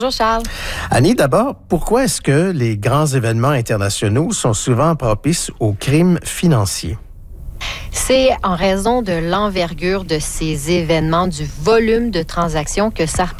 Bonjour Charles. Annie, d'abord, pourquoi est-ce que les grands événements internationaux sont souvent propices aux crimes financiers? C'est en raison de l'envergure de ces événements, du volume de transactions que ça représente.